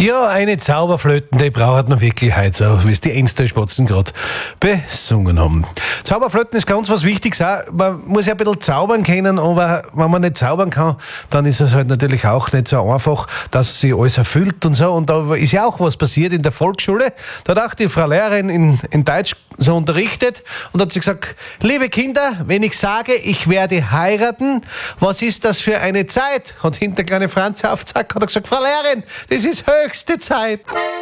Ja, eine Zauberflöten, die braucht man wirklich heute so, wie es die Enster-Spatzen gerade besungen haben. Zauberflöten ist ganz was Wichtiges auch. Man muss ja ein bisschen zaubern können, aber wenn man nicht zaubern kann, dann ist es halt natürlich auch nicht so einfach, dass sich alles erfüllt und so. Und da ist ja auch was passiert in der Volksschule. Da hat auch die Frau Lehrerin in Deutsch so unterrichtet und hat sie gesagt, liebe Kinder, wenn ich sage, ich werde heiraten, was ist das für eine Zeit? Und hinter kleine Franz aufzeigt, hat er gesagt, Frau Lehrerin, das ist höchste Zeit.